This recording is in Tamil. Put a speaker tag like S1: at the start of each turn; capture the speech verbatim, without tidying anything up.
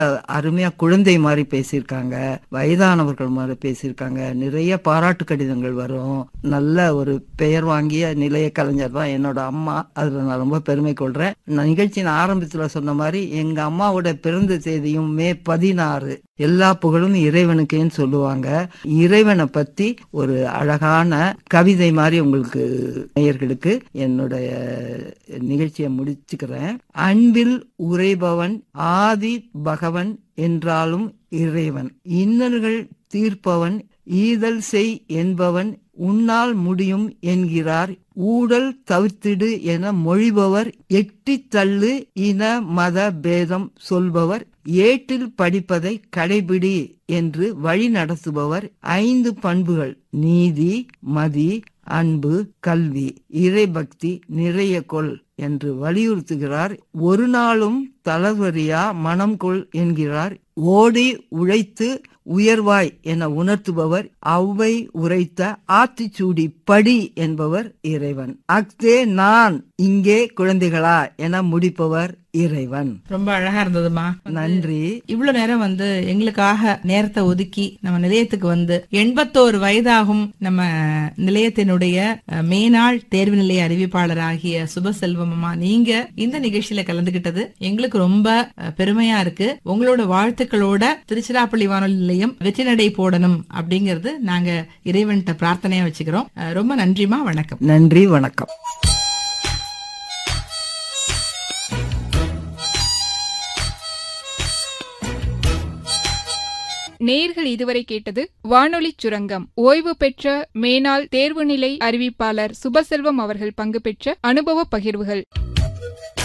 S1: அருமையா குழந்தை மாதிரி பேசியிருக்காங்க, வயதானவர்கள் மாதிரி பேசியிருக்காங்க. நிறைய பாராட்டு கடிதங்கள் வரும். நல்ல ஒரு பெயர் வாங்கிய நிலைய கலைஞர் தான் என்னோட அம்மா. அதுல நான் ரொம்ப பெருமை கொள்றேன். நான் நிகழ்ச்சியின் ஆரம்பத்துல சொன்ன மாதிரி எங்க அம்மாவோட பிறந்த தேதியும் மே பதினாறு. எல்லா புகழும் இறைவனுக்கேன்னு சொல்லுவாங்க. இறைவனை பத்தி ஒரு அழகான கவிதை மாதிரி உங்களுக்கு நேயர்களுக்கு என்னுடைய நிகழ்ச்சியை முடிச்சுக்கிறேன். அன்பில் உறைபவன் ஆதி பகவன் என்றாலும் இறைவன், இன்னல்கள் தீர்ப்பவன் ஈதல் செய் என்பவன் உன்னால் முடியும் என்கிறார், ஊடல் தவிர்த்திடு என மொழிபவர், எட்டி தள்ளு இன மத பேதம் சொல்பவர், ஏட்டில் படிப்பதை கடைபிடி என்று வழி நடத்துபவர், ஐந்து பண்புகள் நீதி மதி அன்பு கல்வி இறைபக்தி நிறைய கொள் என்று வலியுறுத்துகிறார். ஒரு நாளும் தளர்வரியா மனம் கொள் என்கிறார், ஓடி உழைத்து உயர்வாய் என உணர்த்துபவர், அவ்வை உரைத்த ஆத்திச்சூடி படி என்பவர் இறைவன், அக்தே நான் இங்கே குழந்தைகளா என முடிப்பவர் இறைவன்.
S2: ரொம்ப அழகா இருந்ததுமா,
S1: நன்றி.
S2: இவ்வளவு நேரம் வந்து எங்களுக்காக நேரத்தை ஒதுக்கி நம்ம நிலையத்துக்கு வந்து எண்பத்தோரு வயதாகும் நம்ம நிலையத்தினுடைய மேனாள் தேர்வு நிலைய அறிவிப்பாளர் ஆகிய சுபசெல்வம் அம்மா, நீங்க இந்த நிகழ்ச்சியில கலந்துகிட்டது எங்களுக்கு ரொம்ப பெருமையா இருக்கு. உங்களோட வாழ்த்துக்களோட திருச்சிராப்பள்ளி வானொலி நிலையம் வெற்றி நடை போடணும் அப்படிங்கறது நாங்க இறைவன்கிட்ட பிரார்த்தனையா வச்சுக்கிறோம். ரொம்ப நன்றிமா, வணக்கம்.
S1: நன்றி, வணக்கம்.
S3: நேயர்கள் இதுவரை கேட்டது வானொலி சுரங்கம். ஓய்வு பெற்ற மேனாள் தேர்வுநிலை அறிவிப்பாளர் சுபசெல்வம் அவர்கள் பங்கு பெற்ற அனுபவ பகிர்வுகள்.